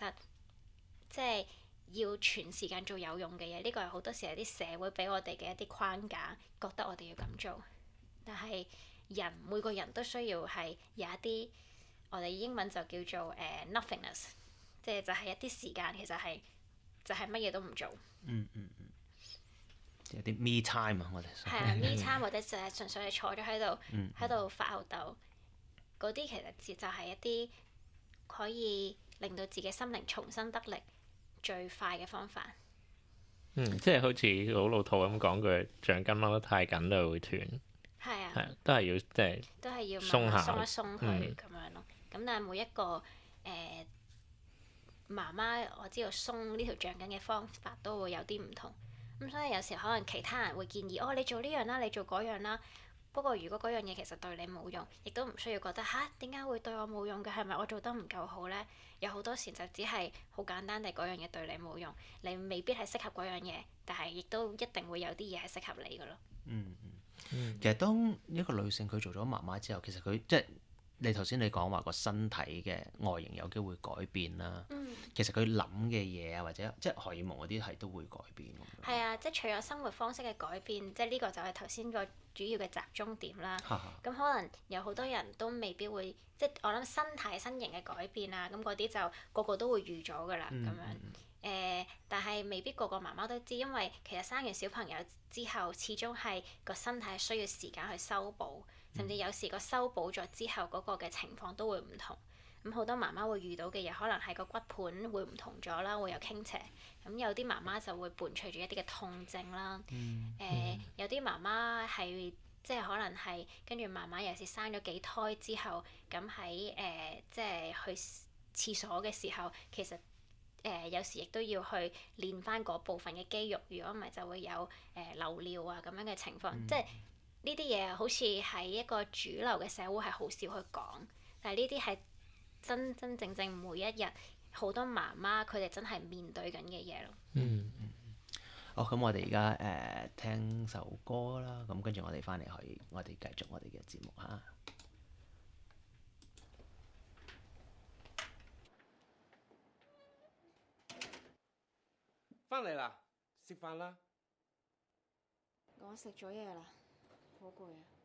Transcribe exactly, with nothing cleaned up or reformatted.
刻即係要全時間做有用嘅嘢，呢個係好多時係啲社會俾我哋嘅一啲框架，覺得我哋要咁做。但係人每個人都需要係有一啲我哋英文就叫做誒、uh, nothingness，即係就係一啲時間其實係就係乜嘢都唔做。 嗯嗯嗯，有啲 me time 啊，我哋係啊，me time 或者就係純粹係坐咗喺度喺度發吽哣，嗰啲其實就係一啲可以令到自己心靈重新得力最快嘅方法。 嗯，即係好似好老土咁講句，橡筋掹得太緊都係會斷。 係啊， 係啊，都係要即係都係要鬆下鬆一鬆佢嗯咁樣咯。咁但係每一個誒、呃、媽媽，我知道鬆呢條橡筋嘅方法都會有啲唔同。咁所以有時可能其他人會建議，哦，你做呢樣啦，你做嗰樣啦。不過如果嗰樣嘢其實對你冇用，亦都唔需要覺得吓，點解會對我冇用嘅？係咪我做得唔夠好呢？有好多時就只係好簡單地嗰樣嘢對你冇用，你未必係適合嗰樣嘢，但係亦都一定會有啲嘢係適合你㗎咯。 嗯嗯，其實當一個女性佢做咗媽媽之後，其實佢即係你頭先你講話個身體嘅外形有機會改變啦。 嗯， 其實佢諗嘅嘢啊，或者即係荷爾蒙嗰啲係都會改變咁樣。 係啊，即係除咗生活方式嘅改變，即係呢個就係頭先個主要嘅集中點啦。咁可能有好多人都未必會，即係我諗身體身形嘅改變啊，咁嗰啲就個個都會預咗㗎啦，咁、嗯、樣。誒、呃，但係未必個個媽媽都知，因為其實生完小朋友之後，始終係個身體係需要時間去修補，甚至有時個修補咗之後嗰個嘅情況都會唔同。咁好多媽媽會遇到嘅嘢，可能係個骨盤會唔同咗啦，會有傾斜。咁有啲媽媽就會伴隨住一啲嘅痛症啦。誒、 嗯呃，有啲媽媽係即係可能係跟住媽媽有時生咗幾胎之後，咁喺誒即係去廁所嘅時候，其實。誒、呃、有時亦都要去練翻嗰部分嘅肌肉，如果唔係就會有誒、呃、流尿啊咁樣嘅情況。嗯、即係呢啲嘢好似喺一個主流嘅社會係好少去講，但係呢啲係真真正正每一日好多媽媽佢哋真係面對緊嘅嘢咯。 嗯嗯。好，咁我哋而家誒聽首歌啦，咁跟住我哋翻嚟可以，我哋繼續我哋嘅節目嚇。 翻嚟啦，食飯啦。 我食咗嘢啦，好攰啊。